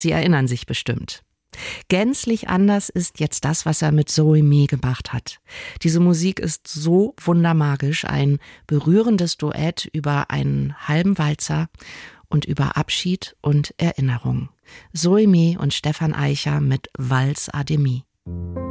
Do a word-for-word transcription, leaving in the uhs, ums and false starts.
Sie erinnern sich bestimmt. Gänzlich anders ist jetzt das, was er mit Zoe Mee gemacht hat. Diese Musik ist so wundermagisch, ein berührendes Duett über einen halben Walzer und über Abschied und Erinnerung. Zoe Mee und Stefan Eicher mit Valse à demi.